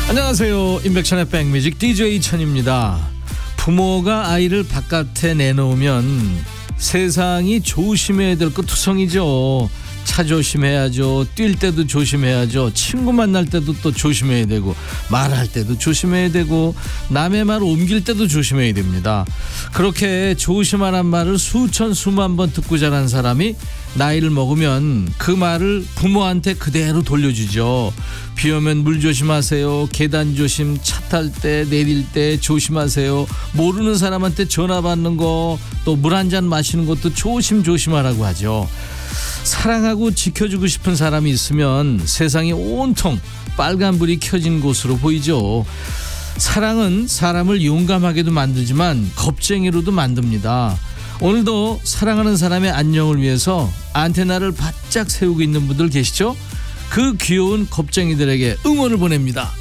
안녕하세요. 임백천의 백뮤직 DJ 천입니다. 부모가 아이를 바깥에 내놓으면 세상이 조심해야 될 것 투성이죠. 차 조심해야죠. 뛸 때도 조심해야죠. 친구 만날 때도 또 조심해야 되고, 말할 때도 조심해야 되고, 남의 말 옮길 때도 조심해야 됩니다. 그렇게 조심하란 말을 수천 수만 번 듣고 자란 사람이 나이를 먹으면 그 말을 부모한테 그대로 돌려주죠. 비 오면 물 조심하세요. 계단 조심, 차 탈 때 내릴 때 조심하세요. 모르는 사람한테 전화 받는 거, 또 물 한 잔 마시는 것도 조심하라고 하죠. 사랑하고 지켜주고 싶은 사람이 있으면 세상이 온통 빨간불이 켜진 곳으로 보이죠. 사랑은 사람을 용감하게도 만들지만 겁쟁이로도 만듭니다. 오늘도 사랑하는 사람의 안녕을 위해서 안테나를 바짝 세우고 있는 분들 계시죠? 그 귀여운 겁쟁이들에게 응원을 보냅니다.